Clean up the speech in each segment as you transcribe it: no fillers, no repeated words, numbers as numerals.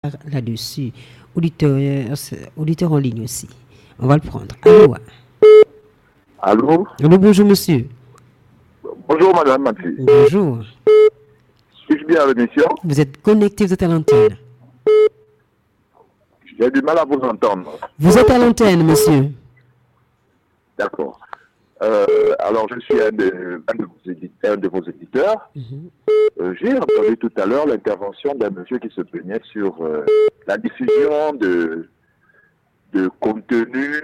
là-dessus. Auditeur en ligne aussi. On va le prendre. Allô? Allô? Allô, bonjour monsieur. Bonjour madame Mathieu. Bonjour. Suis-je bien à l'émission? Vous êtes connecté, vous êtes à l'antenne. J'ai du mal à vous entendre. Vous êtes à l'antenne, monsieur. D'accord. Alors, je suis un de vos éditeurs. J'ai entendu tout à l'heure l'intervention d'un monsieur qui se plaignait sur la diffusion de contenu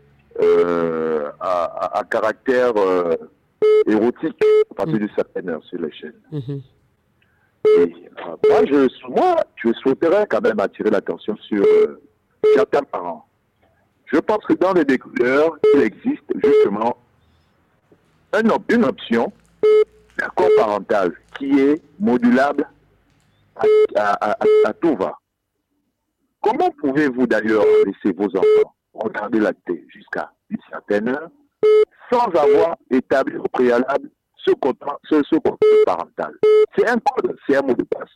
à caractère érotique à partir d'une certaine heure sur les chaînes. Et, moi, je souhaiterais quand même attirer l'attention sur certains parents. Je pense que dans les décodeurs, il existe justement une option d'accord parental qui est modulable à tout va. Comment pouvez-vous d'ailleurs laisser vos enfants regarder la télé jusqu'à une certaine heure sans avoir établi au préalable ce contrôle parental? C'est un code, c'est un mot de passe.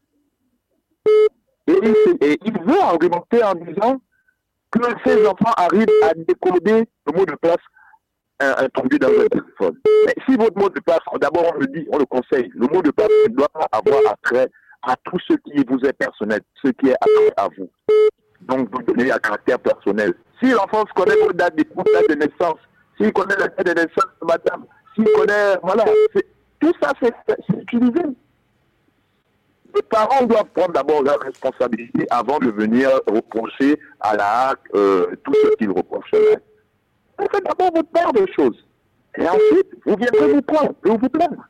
Et il veut argumenter en disant que ces enfants arrivent à décoder le mot de passe introduit dans un téléphone. Mais si votre mot de passe, d'abord on le dit, on le conseille, le mot de passe ne doit pas avoir attrait à tout ce qui vous est personnel, ce qui est attrait à vous. Donc vous donnez à caractère personnel. Si l'enfant connaît vos dates de naissance, s'il connaît la date de naissance de madame, s'il connaît, voilà, tout ça c'est utilisé. Les parents doivent prendre d'abord leur responsabilité avant de venir reprocher à la HAC tout ce qu'ils reprocheraient. Faites d'abord votre part de choses. Et ensuite, vous viendrez vous prendre et vous plaindre.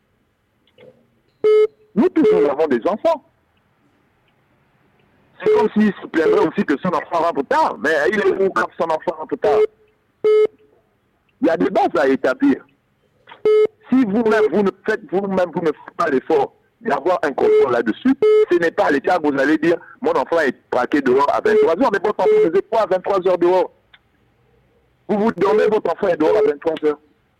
Nous tous, nous avons des enfants. C'est comme s'il se plaindrait aussi que son enfant rentre tard. Mais il est où quand son enfant rentre tard? Il y a des bases à établir. Si vous-même, vous ne faites pas l'effort d'avoir un contrôle là-dessus, ce n'est pas à l'état que vous allez dire mon enfant est braqué dehors à 23h, mais votre enfant faisait quoi à 23h dehors? Vous vous dormez, votre enfant est dehors à 23h.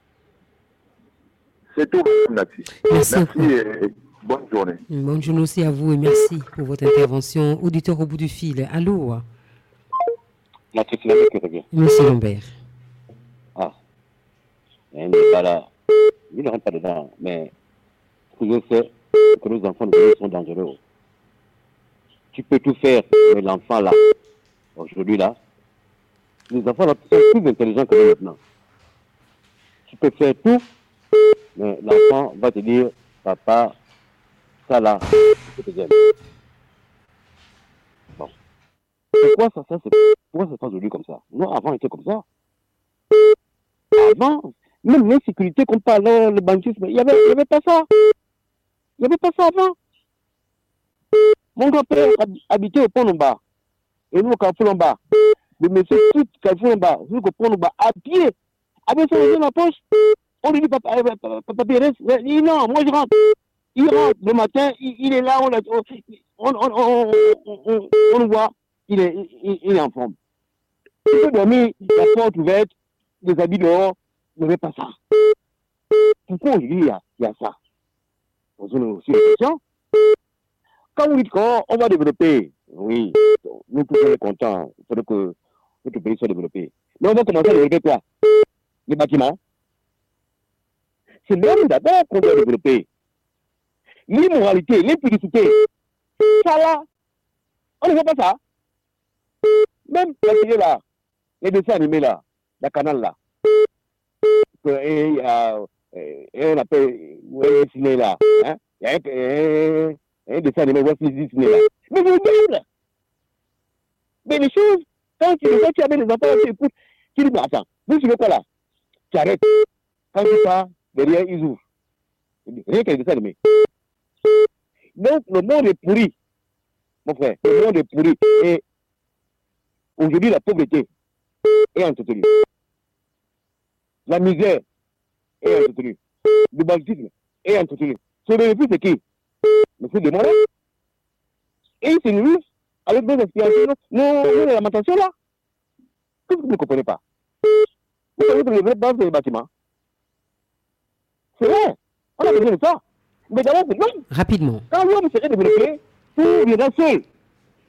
C'est tout, Nathalie. Merci et bonne journée. Bonne journée aussi à vous et merci pour votre intervention. Auditeur au bout du fil. Allô? Nathalie, c'est la qui revient. Monsieur Lambert. Ah. Il y a un débat là. Il ne rentre pas dedans, mais ce que je sais, c'est que nos enfants sont dangereux. Tu peux tout faire, mais l'enfant là, aujourd'hui là, les enfants là sont plus intelligents que nous maintenant. Tu peux faire tout, mais l'enfant va te dire, papa, ça là, je te aime. Bon. Pourquoi c'est pas aujourd'hui comme ça? Non, avant, il était comme ça. Avant, même l'insécurité qu'on parle, le banquisme, il n'y avait pas ça. Il n'y avait pas ça avant. Mon grand-père habitait au Pont-Nomba. Et nous, au Carrefour-Nomba. Le monsieur tout Carrefour-Nomba, nous, au Pont-Nomba, à pied, avec son argent dans la poche. On lui dit, papa Pérez, il dit non, moi je rentre. Il rentre le matin, il est là, on le voit, il est en forme. Il peut dormir, la porte ouverte, les habits dehors, il n'y avait pas ça. Pourquoi aujourd'hui il y a ça? Posons-nous aussi la question. Quand vous dites qu'on va développer, oui, nous tous sommes contents, il faudrait que notre pays soit développé. Mais on va commencer à développer quoi? Les bâtiments. C'est l'homme d'abord qu'on doit développer. L'immoralité, l'impudicité, ça là, on ne fait pas ça. Même la télé là, les dessins animés là, la canal là, et on appelle Disney là, hein? Il y a un dessin animé Disney là. Mais vous regarde. Mais les choses, quand tu avais les enfants, tu écoutes, tu dis, mais attends, vous suivez quoi là? Tu arrêtes. Quand tu pars, derrière, ils ouvrent. Rien qu'un dessin animé. Donc, le monde est pourri, mon frère. Le monde est pourri. Et aujourd'hui, la pauvreté est entretenue. La misère est entretenue. Le banditisme est entretenu. Ce bénéfice, c'est qui? Monsieur Desmoulins. Et il se nourrit avec nos aspirations, nos lamentations là. Qu'est-ce que vous ne comprenez pas? Vous savez que les dans des bâtiments. C'est vrai. On a besoin de ça. Mais d'abord, c'est non. Rapidement. Quand l'homme serait développé, tout viendra seul.